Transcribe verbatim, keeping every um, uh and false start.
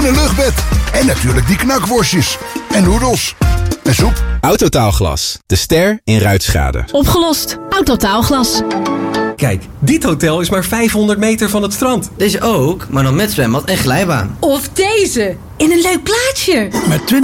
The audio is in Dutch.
Een luchtbed. En natuurlijk die knakworstjes. En noedels. En soep. Autotaalglas. De ster in ruitschade. Opgelost. Autotaalglas. Kijk, dit hotel is maar vijfhonderd meter van het strand. Deze ook, maar dan met zwembad en glijbaan. Of deze. In een leuk plaatsje. Met twintig